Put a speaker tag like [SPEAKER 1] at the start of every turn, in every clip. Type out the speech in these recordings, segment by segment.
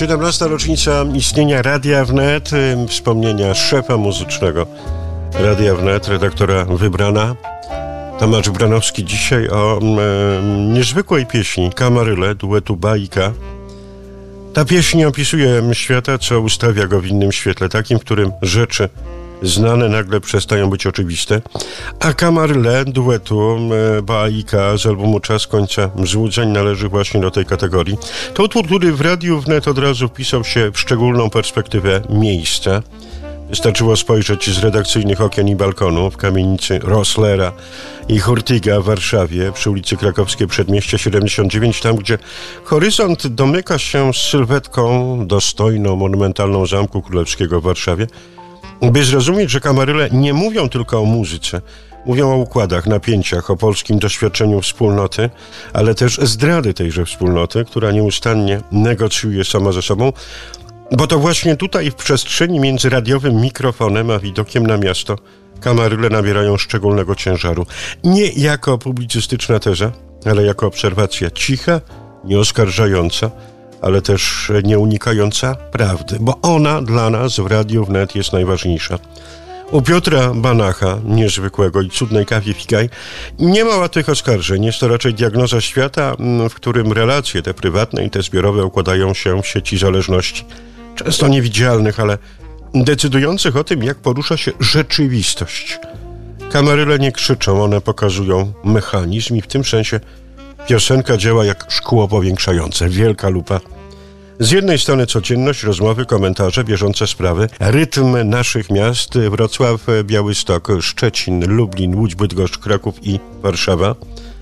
[SPEAKER 1] 17. rocznica istnienia Radia Wnet, wspomnienia szefa muzycznego Radia Wnet, redaktora Wybrana. Tomasz Branowski dzisiaj o niezwykłej pieśni Kamaryle, duetu Baika. Ta pieśń opisuje świata, co ustawia go w innym świetle, takim, w którym rzeczy znane nagle przestają być oczywiste. A Kamaryle duetu Baika z albumu Czas końca złudzeń należy właśnie do tej kategorii. To utwór, który w Radiu Wnet od razu wpisał się w szczególną perspektywę miejsca. Wystarczyło spojrzeć z redakcyjnych okien i balkonów w kamienicy Rosslera i Hurtiga w Warszawie przy ulicy Krakowskiej Przedmieście 79, tam gdzie horyzont domyka się z sylwetką dostojną, monumentalną Zamku Królewskiego w Warszawie, by zrozumieć, że Kamaryle nie mówią tylko o muzyce, mówią o układach, napięciach, o polskim doświadczeniu wspólnoty, ale też zdrady tejże wspólnoty, która nieustannie negocjuje sama ze sobą, bo to właśnie tutaj w przestrzeni między radiowym mikrofonem a widokiem na miasto Kamaryle nabierają szczególnego ciężaru. Nie jako publicystyczna teza, ale jako obserwacja cicha, nieoskarżająca, ale też nie unikająca prawdy, bo ona dla nas w Radiu Wnet jest najważniejsza. U Piotra Banacha, niezwykłego i cudnej kawie Figaj, nie ma łatwych oskarżeń. Jest to raczej diagnoza świata, w którym relacje te prywatne i te zbiorowe układają się w sieci zależności. Często niewidzialnych, ale decydujących o tym, jak porusza się rzeczywistość. Kamaryle nie krzyczą, one pokazują mechanizm i w tym sensie piosenka działa jak szkło powiększające, wielka lupa. Z jednej strony codzienność, rozmowy, komentarze, bieżące sprawy, rytm naszych miast: Wrocław, Białystok, Szczecin, Lublin, Łódź, Bydgoszcz, Kraków i Warszawa.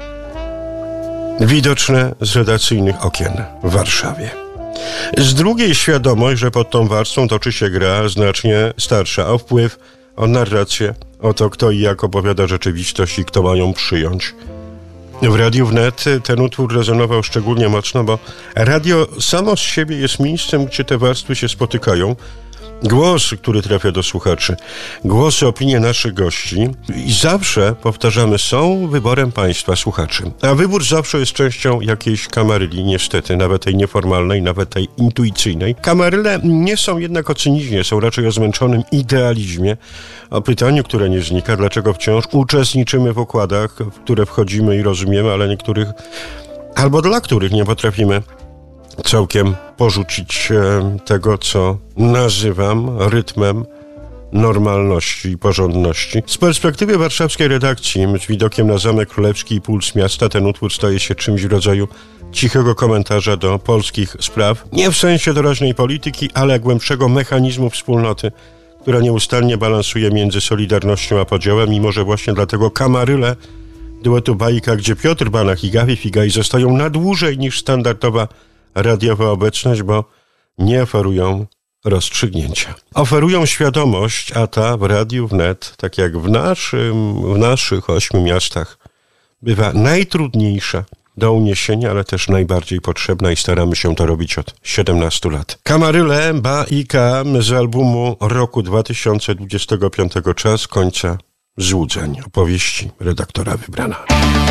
[SPEAKER 1] Widoczne z redakcyjnych okien w Warszawie. Z drugiej świadomość, że pod tą warstwą toczy się gra znacznie starsza, o wpływ, o narrację, o to, kto i jak opowiada rzeczywistość i kto ma ją przyjąć. W Radiu Wnet ten utwór rezonował szczególnie mocno, bo radio samo z siebie jest miejscem, gdzie te warstwy się spotykają. Głos, który trafia do słuchaczy, głosy, opinie naszych gości i zawsze, powtarzamy, są wyborem państwa, słuchaczy. A wybór zawsze jest częścią jakiejś kamaryli, niestety, nawet tej nieformalnej, nawet tej intuicyjnej. Kamaryle nie są jednak o cynizmie, są raczej o zmęczonym idealizmie, o pytaniu, które nie znika, dlaczego wciąż uczestniczymy w układach, w które wchodzimy i rozumiemy, ale niektórych, albo dla których nie potrafimy całkiem porzucić tego, co nazywam rytmem normalności i porządności. Z perspektywy warszawskiej redakcji, z widokiem na Zamek Królewski i puls miasta, ten utwór staje się czymś w rodzaju cichego komentarza do polskich spraw. Nie w sensie doraźnej polityki, ale głębszego mechanizmu wspólnoty, która nieustannie balansuje między solidarnością a podziałem, i może właśnie dlatego Kamaryle duetu Baika, gdzie Piotr Banach i Kawie Figaj zostają na dłużej niż standardowa radiowa obecność, bo nie oferują rozstrzygnięcia. Oferują świadomość, a ta w Radiu Wnet, tak jak w naszych 8 miastach, bywa najtrudniejsza do uniesienia, ale też najbardziej potrzebna i staramy się to robić od 17 lat. Kamaryle Baika z albumu roku 2025 Czas końca złudzeń. Opowieści redaktora Wybrana.